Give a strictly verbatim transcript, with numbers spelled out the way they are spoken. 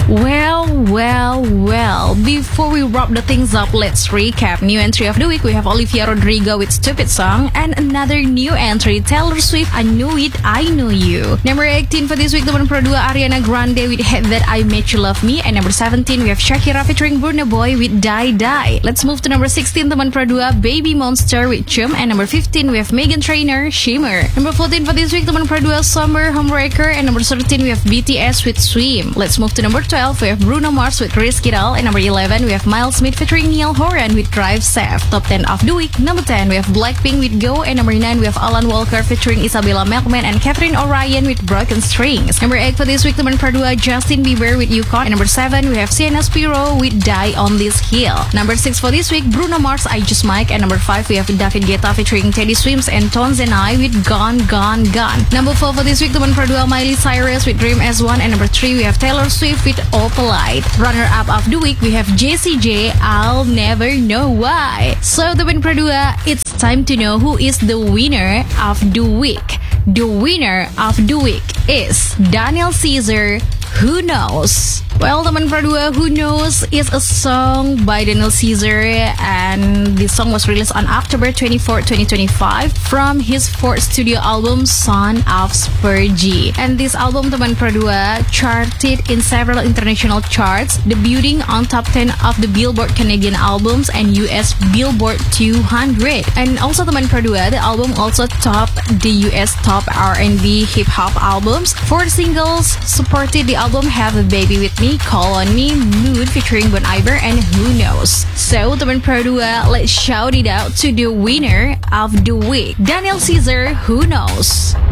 Well, well, well. Before we wrap the things up, let's recap. New entry of the week, we have Olivia Rodrigo with Stupid Song, and another new entry, Taylor Swift, I Knew It, I Know You. Number eighteen for this week, teman pro dua Ariana Grande with Hate That I Made You Love Me, and number seventeen, we have Shakira featuring Burna Boy with Die Die. Let's move to number sixteen, teman pro dua Baby Monster with Chum, and number fifteen, we have Meghan Trainor, Shimmer. Number fourteen for this week, teman pro dua Summer, Homewrecker, and number thirteen, we have B T S with Swim. Let's move to number twelve, we have Bruno Mars with Risky Doll, and number eleven, we have Miles Smith featuring Niall Horan with Drive Safe. Top ten of the week, number ten, we have Blackpink with Go, and number nine, we have Alan Walker featuring Isabella Melkman and Catherine O'Ryan with Broken Strings. Number eight for this week, teman pro dua Justin Bieber with Yukon, and number seven, we have Sienna Spiro with Die on This Hill. Number six for this week, Bruno Mars, I Just Mic, and number five, we have David Guetta featuring Teddy Swims and Tones and I with Gone, Gone, Gone. Number four for this week, teman pro dua Miley Cyrus with Dream as One, and number three, we have Taylor Swift with Opalite. Runner-up of the week, we have Jessie J, I'll Never Know Why. So, teman pro dua, it's time to know who is the winner of the week. The winner of the week is Daniel Caesar, Who Knows. Well, teman pro dua, Who Knows is a song by Daniel Caesar, and this song was released on October twenty-fourth, twenty twenty-five from his fourth studio album, Son of Spurgey. And this album, teman pro dua, charted in several international charts, debuting on top ten of the Billboard Canadian Albums and U S Billboard two hundred. And also, teman pro dua, the album also topped the U S top R and B hip-hop albums. Four singles supported the album: Have a Baby With Me, Call on Me, Mood featuring Bon Iver, and Who Knows. So, teman pro dua, let's shout it out to the winner of the week, Daniel Caesar, Who Knows.